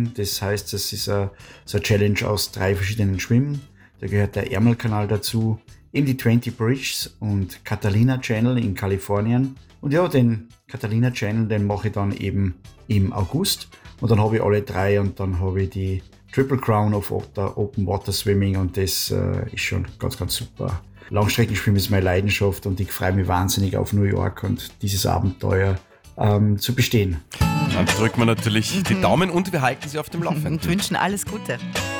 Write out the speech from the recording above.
Schwimmen. Das heißt, das ist so eine Challenge aus 3 verschiedenen Schwimmen. Da gehört der Ärmelkanal dazu, eben die 20 Bridges und Catalina Channel in Kalifornien. Und ja, den Catalina Channel, den mache ich dann eben im August. Und dann habe ich alle 3 und dann habe ich die Triple Crown of Open Water Swimming und das ist schon ganz, ganz super. Langstreckenschwimmen ist meine Leidenschaft und ich freue mich wahnsinnig auf New York und dieses Abenteuer zu bestehen. Dann drücken wir natürlich die Daumen und wir halten Sie auf dem Laufenden. Und wünschen alles Gute.